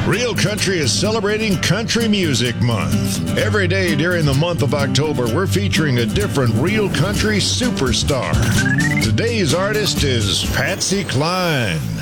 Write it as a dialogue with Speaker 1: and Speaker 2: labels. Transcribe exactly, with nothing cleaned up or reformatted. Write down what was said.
Speaker 1: Real Country is celebrating Country Music Month. Every day during the month of October, we're featuring a different Real Country superstar. Today's artist is Patsy Cline.